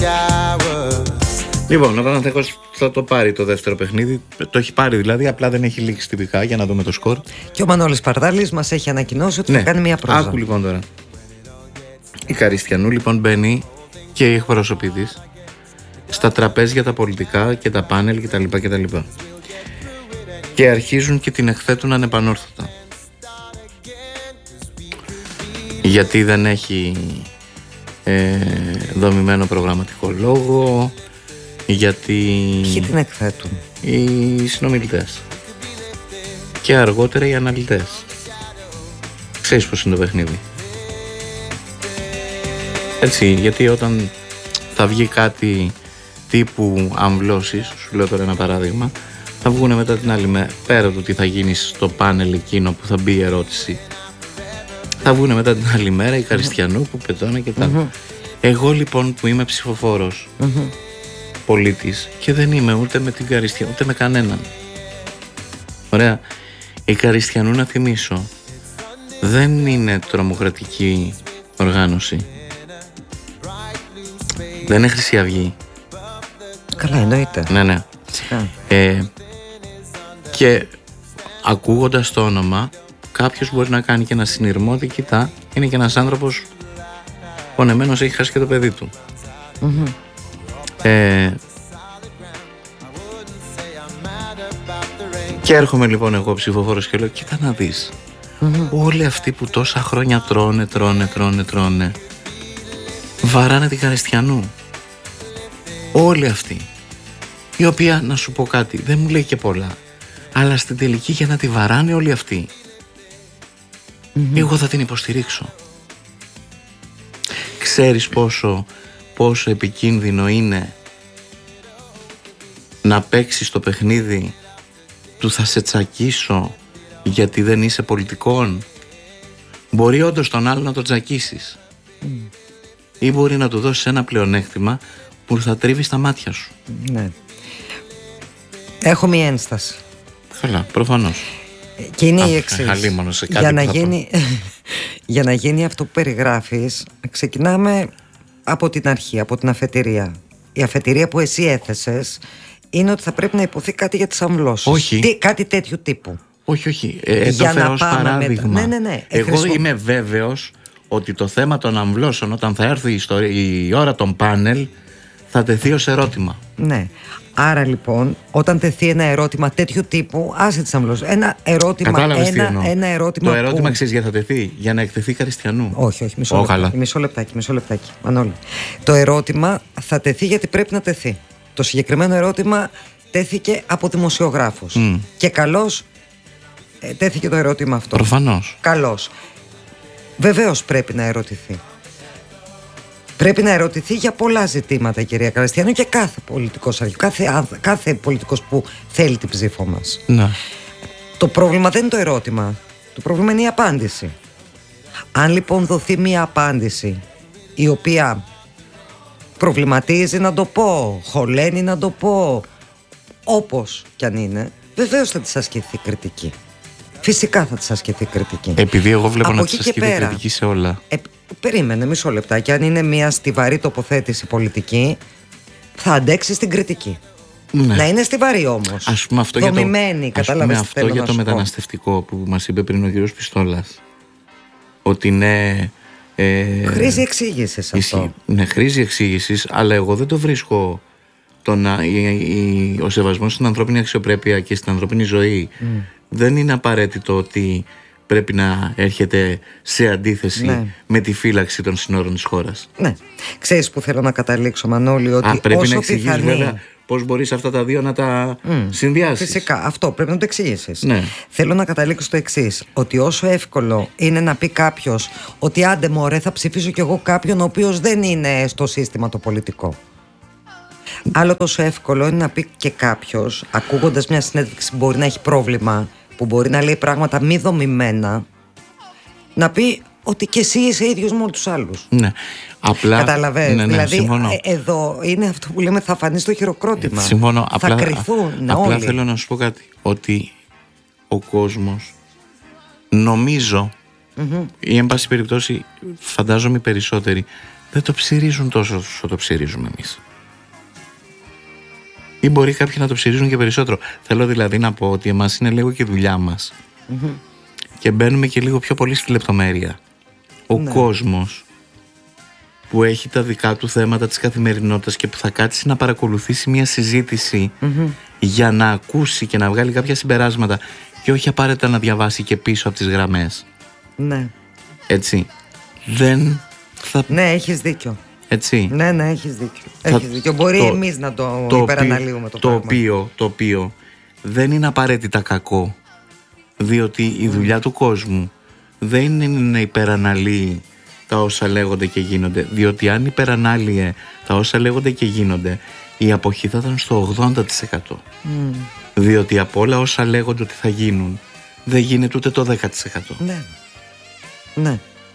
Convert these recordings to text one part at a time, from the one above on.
Λοιπόν, ο Παναθηναϊκός θα το πάρει το δεύτερο παιχνίδι. Το έχει πάρει δηλαδή, απλά δεν έχει λήξει τυπικά για να δούμε το σκορ. Και ο Μανώλης Παρδάλης μας έχει ανακοινώσει ότι θα κάνει μια πρόζα. Άκου λοιπόν τώρα. Η Καριστιανού λοιπόν μπαίνει και η εκπρόσωπη της στα τραπέζια τα πολιτικά και τα πάνελ κτλ. Και αρχίζουν και την εκθέτουν ανεπανόρθωτα. Γιατί δεν έχει δομημένο προγραμματικό λόγο, γιατί... Ποιοι την εκθέτουν? Οι συνομιλητές και αργότερα οι αναλυτές. Ξέρεις πως είναι το παιχνίδι. Έτσι, γιατί όταν θα βγει κάτι τύπου αμβλώσεις, σου λέω τώρα ένα παράδειγμα, θα βγουν μετά την άλλη μέρα, πέρα του τι θα γίνει στο πάνελ εκείνο που θα μπει η ερώτηση, θα βγουν μετά την άλλη μέρα η Καριστιανού που πετώνα και τα. Εγώ λοιπόν που είμαι ψηφοφόρος πολίτης και δεν είμαι ούτε με την Καριστιανού ούτε με κανέναν. Ωραία. Η Καριστιανού, να θυμίσω, δεν είναι τρομοκρατική οργάνωση. Δεν είναι Χρυσή Αυγή. Καλά, εννοείται. Ναι. Και ακούγοντας το όνομα, κάποιος μπορεί να κάνει και ένα συνειρμό ότι κοιτά, είναι και ένας άνθρωπος πονεμένος, έχει χάσει και το παιδί του. Και έρχομαι λοιπόν εγώ ψηφοφόρος και λέω, κοίτα να δεις, όλοι αυτοί που τόσα χρόνια τρώνε, βαράνε την Καριστιανού. Όλοι αυτοί, η οποία, να σου πω κάτι, δεν μου λέει και πολλά, αλλά στην τελική για να τη βαράνε όλοι αυτοί, εγώ θα την υποστηρίξω. Ξέρεις πόσο επικίνδυνο είναι να παίξεις το παιχνίδι του θα σε τσακίσω γιατί δεν είσαι πολιτικών? Μπορεί όντως τον άλλο να το τσακίσεις, ή μπορεί να του δώσεις ένα πλεονέκτημα που θα τρίβει στα μάτια σου. Ναι. Έχω μία ένσταση. Καλά, προφανώς. Και είναι η εξής. Για να γίνει αυτό που περιγράφεις, ξεκινάμε από την αρχή, από την αφετηρία. Η αφετηρία που εσύ έθεσες είναι ότι θα πρέπει να υποθεί κάτι για τις αμβλώσεις. Όχι. Κάτι τέτοιου τύπου. Όχι. Το φέρω ως παράδειγμα. Ναι. Εγώ είμαι βέβαιος ότι το θέμα των αμβλώσεων, όταν θα έρθει η ώρα των πάνελ, θα τεθεί ως ερώτημα. Ναι. Άρα λοιπόν, όταν τεθεί ένα ερώτημα τέτοιου τύπου, άσε τις αμβλώσεις. Ένα ερώτημα. Κατάλαβες τι εννοώ. Ένα ερώτημα. Το ερώτημα ξέρεις γιατί θα τεθεί? Για να εκθεθεί Καριστιανού. Όχι, μισό λεπτάκι. Μανώλη. Το ερώτημα θα τεθεί γιατί πρέπει να τεθεί. Το συγκεκριμένο ερώτημα τέθηκε από δημοσιογράφους. Και καλώς τέθηκε το ερώτημα αυτό. Προφανώς. Καλώς. Βεβαίως πρέπει να ερωτηθεί. Πρέπει να ερωτηθεί για πολλά ζητήματα, κυρία Καριστιανού, και κάθε πολιτικός αρχηγός, κάθε πολιτικός που θέλει την ψήφο μας. Ναι. Το πρόβλημα δεν είναι το ερώτημα. Το πρόβλημα είναι η απάντηση. Αν λοιπόν δοθεί μια απάντηση η οποία προβληματίζει, να το πω, χωλαίνει, να το πω, όπως κι αν είναι, βεβαίως θα της ασκηθεί κριτική. Φυσικά θα της ασκηθεί κριτική. Επειδή εγώ βλέπω να της ασκηθεί κριτική σε όλα. Περίμενε μισό λεπτάκι. Αν είναι μια στιβαρή τοποθέτηση πολιτική, θα αντέξει στην κριτική. Ναι. Να είναι στιβαρή όμως. Ας πούμε αυτό δομημένη, κατάλαβες. Αυτό για το μεταναστευτικό που μας είπε πριν ο κύριος Πιστόλας. Ότι ναι. Χρήζει εξήγησης αυτό. Ναι, χρήζει εξήγησης, αλλά εγώ δεν το βρίσκω ο σεβασμός στην ανθρώπινη αξιοπρέπεια και στην ανθρώπινη ζωή. Δεν είναι απαραίτητο ότι πρέπει να έρχεται σε αντίθεση με τη φύλαξη των συνόρων της χώρας. Ναι. Ξέρεις που θέλω να καταλήξω, Μανώλη, ότι πρέπει να εξηγείς βέβαια πώς μπορείς αυτά τα δύο να τα συνδυάσεις. Φυσικά, αυτό πρέπει να το εξηγήσεις. Ναι. Θέλω να καταλήξω στο εξής, ότι όσο εύκολο είναι να πει κάποιος ότι άντε μωρέ θα ψηφίσω κι εγώ κάποιον ο οποίος δεν είναι στο σύστημα το πολιτικό. Άλλο τόσο εύκολο είναι να πει και κάποιος, ακούγοντας μια συνέντευξη που μπορεί να έχει πρόβλημα, που μπορεί να λέει πράγματα μη δομημένα, να πει ότι και εσύ είσαι ίδιος με όλους τους άλλους. Ναι. Απλά. Καταλαβαίνεις. Ναι, δηλαδή, συμφωνώ. Εδώ είναι αυτό που λέμε, θα φανεί στο χειροκρότημα. Συμφωνώ. Θα κρυθούν όλοι. Απλά θέλω να σου πω κάτι. Ότι ο κόσμος, νομίζω, ή εν πάση περιπτώσει, φαντάζομαι οι περισσότεροι, δεν το ψηρίζουν τόσο όσο το ψηρίζουμε εμείς. Ή μπορεί κάποιοι να το ψηρίζουν και περισσότερο. Θέλω δηλαδή να πω ότι εμάς είναι λίγο και η δουλειά μας. Και μπαίνουμε και λίγο πιο πολύ στη λεπτομέρεια. Ο κόσμος που έχει τα δικά του θέματα της καθημερινότητας και που θα κάτσει να παρακολουθήσει μια συζήτηση για να ακούσει και να βγάλει κάποια συμπεράσματα και όχι απαραίτητα να διαβάσει και πίσω από τις γραμμές. Ναι. Έτσι. Δεν θα... Ναι, έχεις δίκιο. Έτσι. Ναι, έχεις δίκιο. Έχεις δίκιο. Μπορεί εμείς να το υπεραναλύουμε το πράγμα. Το οποίο δεν είναι απαραίτητα κακό, διότι η δουλειά του κόσμου δεν είναι να υπεραναλύει τα όσα λέγονται και γίνονται, διότι αν υπερανάλυε τα όσα λέγονται και γίνονται, η αποχή θα ήταν στο 80%. Διότι από όλα όσα λέγονται ότι θα γίνουν, δεν γίνεται ούτε το 10%. Ναι.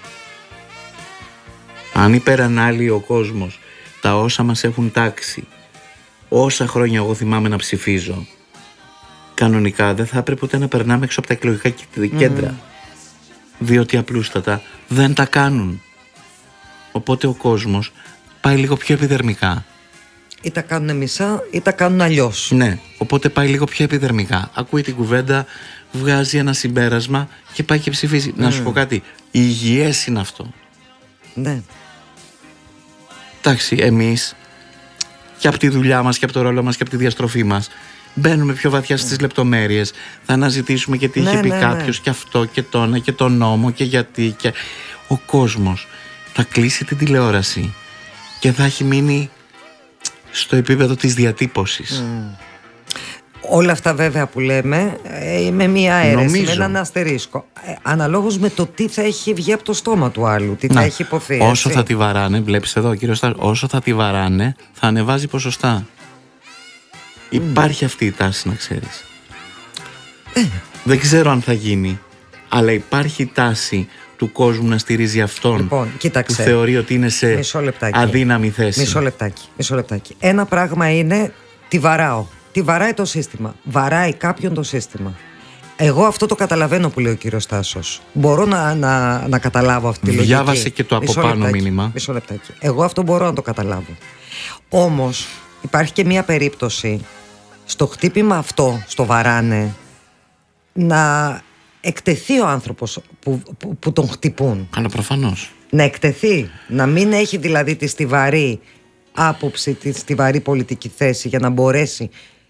Αν υπερανάλυει ο κόσμος τα όσα μας έχουν τάξει, όσα χρόνια εγώ θυμάμαι να ψηφίζω, κανονικά δεν θα έπρεπε ούτε να περνάμε έξω από τα εκλογικά κέντρα. Διότι απλούστατα δεν τα κάνουν. Οπότε ο κόσμος πάει λίγο πιο επιδερμικά. Ή τα κάνουν μισά ή τα κάνουν αλλιώς. Ναι, οπότε πάει λίγο πιο επιδερμικά. Ακούει την κουβέντα, βγάζει ένα συμπέρασμα και πάει και ψηφίζει. Να σου πω κάτι, υγιές είναι αυτό. Ναι. Εντάξει, εμείς και από τη δουλειά μας και από το ρόλο μας και από τη διαστροφή μας μπαίνουμε πιο βαθιά στις λεπτομέρειες. Θα αναζητήσουμε και τι είχε πει κάποιος και αυτό και το ένα και το νόμο και γιατί. Και... Ο κόσμος θα κλείσει την τηλεόραση και θα έχει μείνει στο επίπεδο της διατύπωσης. Όλα αυτά βέβαια που λέμε με μία αίρεση, με έναν αστερίσκο, αναλόγως με το τι θα έχει βγει από το στόμα του άλλου, τι θα έχει υποθεί. Όσο θα τη βαράνε, βλέπεις εδώ κύριο Στάρ, όσο θα τη βαράνε θα ανεβάζει ποσοστά. Υπάρχει αυτή η τάση, να ξέρεις. Δεν ξέρω αν θα γίνει, αλλά υπάρχει η τάση του κόσμου να στηρίζει αυτόν, λοιπόν, κοίταξε, που θεωρεί ότι είναι σε αδύναμη θέση. Μισό λεπτάκι. Ένα πράγμα είναι τι βαράω. Τι βαράει το σύστημα. Βαράει κάποιον το σύστημα. Εγώ αυτό το καταλαβαίνω που λέει ο κύριος Τάσος. Μπορώ να καταλάβω αυτή τη λογική. Διάβασε και το από πάνω μήνυμα. Μισό λεπτάκι. Εγώ αυτό μπορώ να το καταλάβω. Όμως υπάρχει και μία περίπτωση στο χτύπημα αυτό, στο βαράνε, να εκτεθεί ο άνθρωπος που τον χτυπούν. Αλλά προφανώς. Να εκτεθεί. Να μην έχει δηλαδή τη στιβαρή άποψη, τη στιβαρή πολιτική θέση για να μπορέσει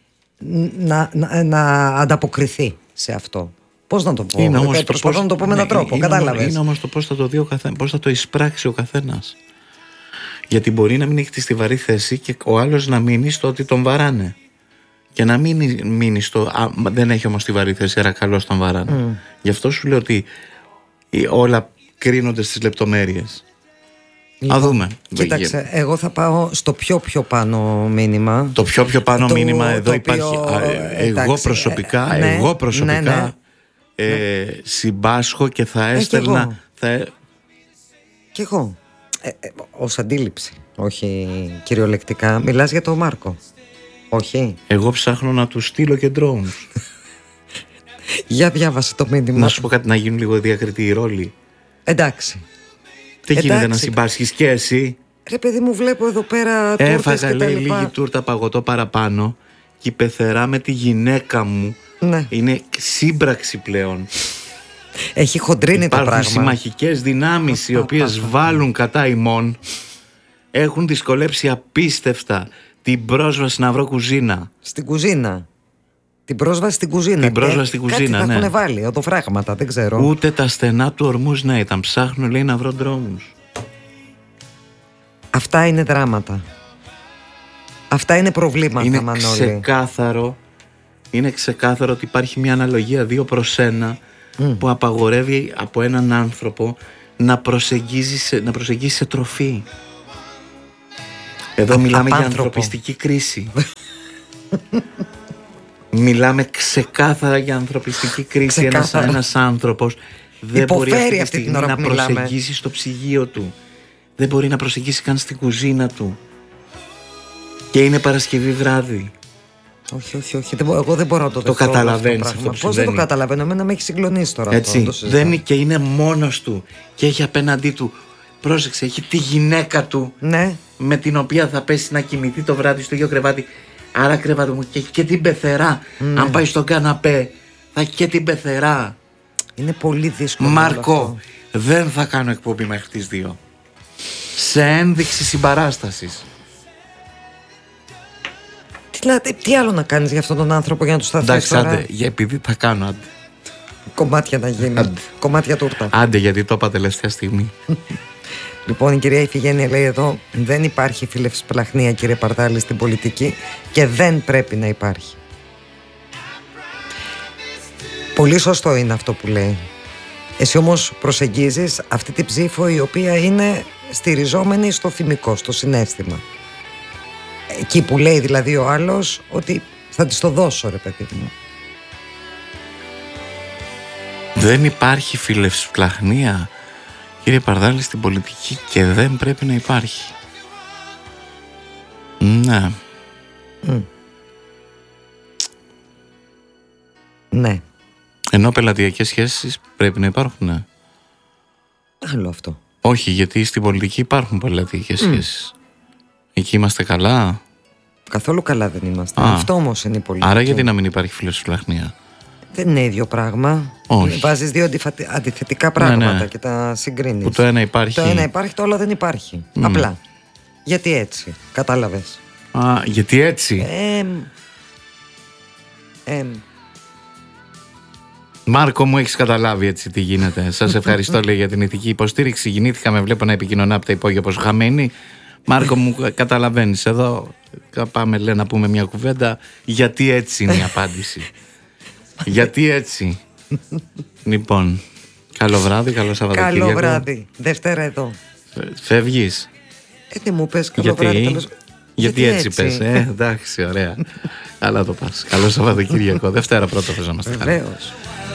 να ανταποκριθεί σε αυτό. Πώς να το πω, προσπαθώ να το πω με έναν τρόπο, κατάλαβες. Είναι όμως το πώς θα το δει ο καθένας, πώς θα το εισπράξει ο καθένας. Γιατί μπορεί να μην έχει τη στιβαρή θέση και ο άλλος να μείνει στο ότι τον βαράνε. Και να μην μείνει στο δεν έχει όμως στιβαρή θέση, άρα καλώς τον βαράνε. Γι' αυτό σου λέω ότι όλα κρίνονται στις λεπτομέρειες. Λοιπόν, Α δούμε. Κοίταξε, εγώ θα πάω στο πιο πάνω μήνυμα. Το πιο πάνω μήνυμα εδώ υπάρχει. Εγώ προσωπικά συμπάσχω και θα έστελνα. Κι εγώ. Ως αντίληψη, όχι κυριολεκτικά. Μιλάς για τον Μάρκο. Όχι. Εγώ ψάχνω να του στείλω και drones. Για διάβασε το μήνυμα. Να σου πω κάτι, να γίνουν λίγο διακριτοί οι ρόλοι. Εντάξει. Δεν γίνεται να συμπάσχεις και εσύ. Ρε παιδί μου, βλέπω εδώ πέρα τούρτες έφαγα, και τα λέει, λοιπά. λίγη τούρτα παγωτό παραπάνω και η πεθερά με τη γυναίκα μου είναι σύμπραξη πλέον. Έχει χοντρίνει το πράγμα. Υπάρχουν συμμαχικές δυνάμεις οι οποίες βάλουν κατά ημών. Έχουν δυσκολέψει απίστευτα την πρόσβαση να βρω κουζίνα. Στην κουζίνα. Την πρόσβαση στην κουζίνα. Την πρόσβαση στην κουζίνα, κάτι ναι. θα έχουν βάλει, οδοφράγματα, δεν ξέρω. Ούτε τα στενά του ορμούς να ήταν. Ψάχνουν, λέει, να βρω δρόμους. Αυτά είναι δράματα. Αυτά είναι προβλήματα, είναι Μανώλη. Είναι ξεκάθαρο ότι υπάρχει μια αναλογία 2:1 που απαγορεύει από έναν άνθρωπο να προσεγγίσει σε τροφή. Εδώ μιλάμε για ανθρωπιστική κρίση. Μιλάμε ξεκάθαρα για ανθρωπιστική κρίση. Ένας άνθρωπος δεν μπορεί αυτή τη στιγμή να προσεγγίσει στο ψυγείο του. Δεν μπορεί να προσεγγίσει καν στην κουζίνα του. Και είναι Παρασκευή βράδυ. Όχι. Εγώ δεν μπορώ να το δεχτώ. Το καταλαβαίνεις αυτό που Πώς δεν το καταλαβαίνω, εμένα με έχει συγκλονίσει τώρα. Έτσι. Και είναι μόνος του και έχει απέναντί του πρόσεξε, έχει τη γυναίκα του, Ναι. με την οποία θα πέσει να κοιμηθεί το βράδυ στο ίδιο κρεβάτι. Άρα κρεβάτι μου, και έχει και την πεθερά. Ναι. Αν πάει στον καναπέ, θα έχει και την πεθερά. Είναι πολύ δύσκολο. Μάρκο, δεν θα κάνω εκπομπή μέχρι τις 2. Σε ένδειξη συμπαράστασης. Τι άλλο να κάνεις για αυτόν τον άνθρωπο για να του σταθείς Εντάξει, τώρα? άντε, επειδή θα κάνω, άντε. Κομμάτια να γίνει. Άντε. Κομμάτια τούρτα. Άντε, γιατί το είπα τελευταία στιγμή. Λοιπόν, η κυρία Ιφηγένεια λέει εδώ: δεν υπάρχει φιλευσπλαχνία, κύριε Παρδάλη, στην πολιτική και δεν πρέπει να υπάρχει. Πολύ σωστό είναι αυτό που λέει. Εσύ όμως προσεγγίζεις αυτή την ψήφο η οποία είναι στηριζόμενη στο θυμικό, στο συναίσθημα. Εκεί που λέει δηλαδή ο άλλος ότι θα της το δώσω, ρε παιδί μου. Δεν υπάρχει φιλευσπλαχνία, κύριε Παρδάλη, στην πολιτική και δεν πρέπει να υπάρχει. Ναι. Ναι. Ενώ πελατειακές σχέσεις πρέπει να υπάρχουν, ναι. Άλλο αυτό. Όχι, γιατί στην πολιτική υπάρχουν πελατειακές σχέσεις. Εκεί είμαστε καλά. Καθόλου καλά δεν είμαστε. Αυτό όμως είναι η πολιτική. Άρα γιατί να μην υπάρχει φιλευσπλαχνία? Δεν είναι ίδιο πράγμα. Όχι. Βάζεις δύο αντιθετικά πράγματα ναι. και τα συγκρίνεις. Που το ένα υπάρχει. Το ένα υπάρχει, το άλλο δεν υπάρχει. Απλά. Γιατί έτσι. Κατάλαβες. Γιατί έτσι. Μάρκο μου, έχεις καταλάβει έτσι τι γίνεται. Σας ευχαριστώ, λέει, για την ηθική υποστήριξη. Γεννήθηκα, με βλέπω να επικοινωνώ από τα υπόγεια πως χαμένη. Μάρκο μου, καταλαβαίνεις, εδώ πάμε, λέει, να πούμε μια κουβέντα. Γιατί έτσι είναι η απάντηση. Γιατί έτσι. Λοιπόν, καλό βράδυ, καλό Σαββατοκύριακο. Καλό βράδυ. Δευτέρα εδώ. Φεύγεις? Τι μου πες, καλό βράδυ. Καλώς... Γιατί έτσι πες, εντάξει, ωραία. Καλά το πας. Καλό Σαββατοκύριακο. Δευτέρα πρώτο θες να μας τα Βεβαίως.